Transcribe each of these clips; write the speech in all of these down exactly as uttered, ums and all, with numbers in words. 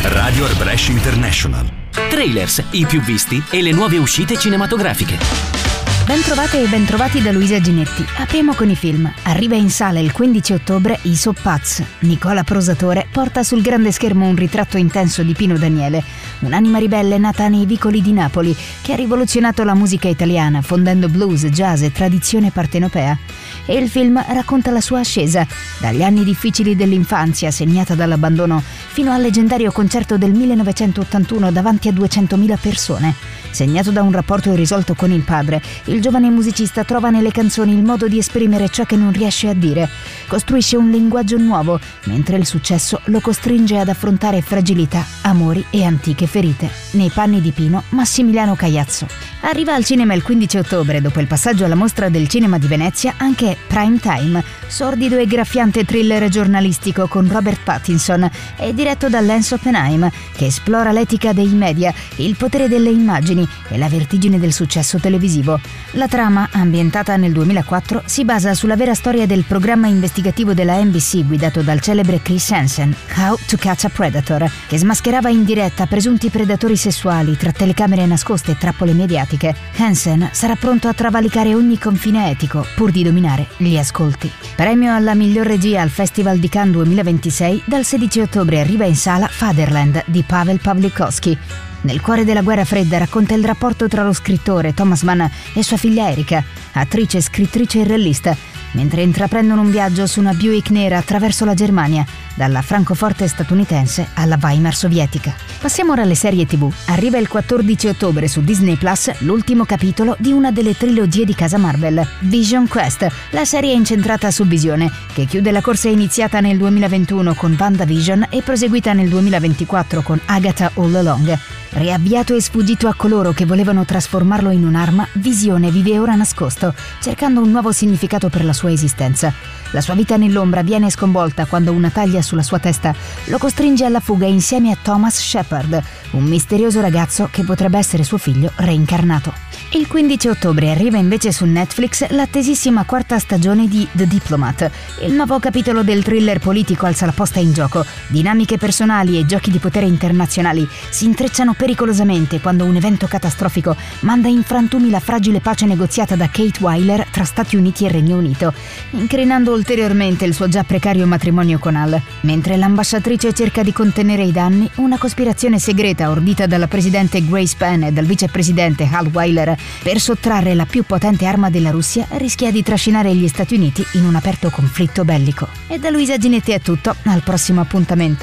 Radio Arbresh International. Trailers, i più visti e le nuove uscite cinematografiche. Ben trovate e ben trovati da Luisa Ginetti. Apriamo con i film. Arriva in sala il quindici ottobre I Soppaz. Nicola Prosatore porta sul grande schermo un ritratto intenso di Pino Daniele, un'anima ribelle nata nei vicoli di Napoli che ha rivoluzionato la musica italiana fondendo blues, jazz e tradizione partenopea. E il film racconta la sua ascesa, dagli anni difficili dell'infanzia segnata dall'abbandono fino al leggendario concerto del millenovecentottantuno davanti a duecentomila persone. Segnato da un rapporto irrisolto con il padre, il giovane musicista trova nelle canzoni il modo di esprimere ciò che non riesce a dire. Costruisce un linguaggio nuovo, mentre il successo lo costringe ad affrontare fragilità, amori e antiche ferite. Nei panni di Pino, Massimiliano Cagliazzo. Arriva al cinema il quindici ottobre, dopo il passaggio alla Mostra del Cinema di Venezia, anche Prime Time, sordido e graffiante thriller giornalistico con Robert Pattinson e diretto da Lance Oppenheim, che esplora l'etica dei media, il potere delle immagini e la vertigine del successo televisivo. La trama, ambientata nel duemilaquattro, si basa sulla vera storia del programma investigativo della N B C guidato dal celebre Chris Hansen, How to Catch a Predator, che smascherava in diretta presunti predatori sessuali tra telecamere nascoste e trappole mediatiche. Hansen sarà pronto a travalicare ogni confine etico pur di dominare gli ascolti. Premio alla miglior regia al Festival di Cannes duemilaventisei, dal sedici ottobre arriva in sala Fatherland di Pavel Pawlikowski. Nel cuore della guerra fredda racconta il rapporto tra lo scrittore Thomas Mann e sua figlia Erika, attrice, scrittrice e regista, mentre intraprendono un viaggio su una Buick nera attraverso la Germania, dalla Francoforte statunitense alla Weimar sovietica. Passiamo ora alle serie tivù. Arriva il quattordici ottobre su Disney Plus l'ultimo capitolo di una delle trilogie di casa Marvel, Vision Quest. La serie è incentrata su Visione, che chiude la corsa iniziata nel duemilaventuno con WandaVision e proseguita nel duemilaventiquattro con Agatha All Along. Riavviato e sfuggito a coloro che volevano trasformarlo in un'arma, Visione vive ora nascosto, cercando un nuovo significato per la sua esistenza. La sua vita nell'ombra viene sconvolta quando una taglia sulla sua testa lo costringe alla fuga insieme a Thomas Shepard, un misterioso ragazzo che potrebbe essere suo figlio reincarnato. Il quindici ottobre arriva invece su Netflix l'attesissima quarta stagione di The Diplomat. Il nuovo capitolo del thriller politico alza la posta in gioco. Dinamiche personali e giochi di potere internazionali si intrecciano pericolosamente quando un evento catastrofico manda in frantumi la fragile pace negoziata da Kate Weiler tra Stati Uniti e Regno Unito, incrinando ulteriormente il suo già precario matrimonio con Al. Mentre l'ambasciatrice cerca di contenere i danni, una cospirazione segreta ordita dalla presidente Grace Penn e dal vicepresidente Al Weiler per sottrarre la più potente arma della Russia rischia di trascinare gli Stati Uniti in un aperto conflitto bellico. E da Luisa Ginetti è tutto, al prossimo appuntamento.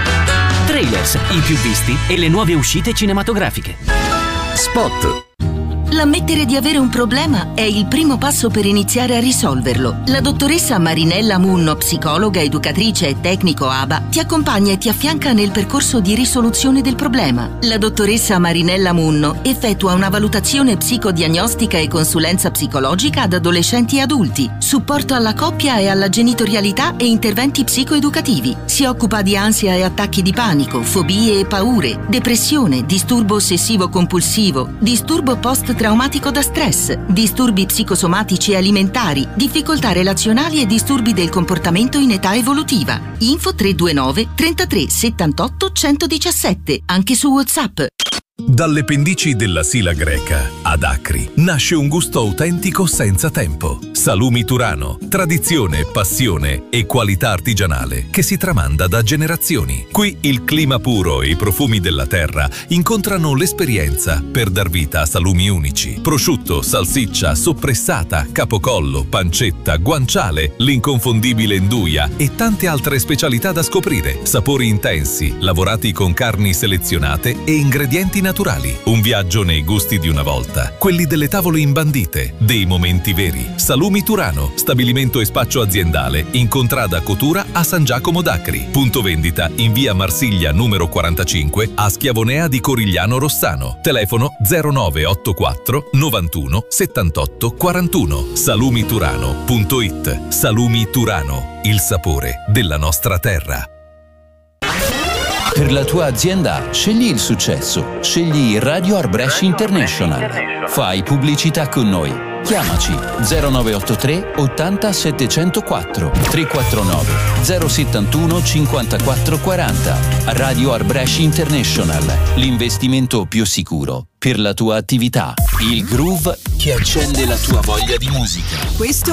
Trailers, i più visti e le nuove uscite cinematografiche. Spot. L'ammettere di avere un problema è il primo passo per iniziare a risolverlo. La dottoressa Marinella Munno, psicologa, educatrice e tecnico A B A, ti accompagna e ti affianca nel percorso di risoluzione del problema. La dottoressa Marinella Munno effettua una valutazione psicodiagnostica e consulenza psicologica ad adolescenti e adulti, supporto alla coppia e alla genitorialità e interventi psicoeducativi. Si occupa di ansia e attacchi di panico, fobie e paure, depressione, disturbo ossessivo-compulsivo, disturbo post traumatico da stress, disturbi psicosomatici e alimentari, difficoltà relazionali e disturbi del comportamento in età evolutiva. Info tre due nove trentatré settantotto centodiciassette, anche su WhatsApp. Dalle pendici della Sila Greca ad Acri nasce un gusto autentico senza tempo. Salumi Turano, tradizione, passione e qualità artigianale che si tramanda da generazioni. Qui il clima puro e i profumi della terra incontrano l'esperienza per dar vita a salumi unici. Prosciutto, salsiccia, soppressata, capocollo, pancetta, guanciale, l'inconfondibile nduja e tante altre specialità da scoprire. Sapori intensi, lavorati con carni selezionate e ingredienti naturali. Un viaggio nei gusti di una volta, quelli delle tavole imbandite, dei momenti veri. Salumi Turano, stabilimento e spaccio aziendale in Contrada Cotura a San Giacomo d'Acri. Punto vendita in via Marsiglia numero quarantacinque a Schiavonea di Corigliano Rossano. Telefono zero nove otto quattro novantuno settantotto quarantuno. salumiturano punto it. Salumi Turano, il sapore della nostra terra. Per la tua azienda, scegli il successo. Scegli Radio Arbresh International. Fai pubblicità con noi. Chiamaci zero nove otto tre ottanta settecentoquattro tre quattro nove zero settantuno cinquantaquattro quaranta. Radio Arbresh International, l'investimento più sicuro per la tua attività. Il groove che accende la tua voglia di musica. Questo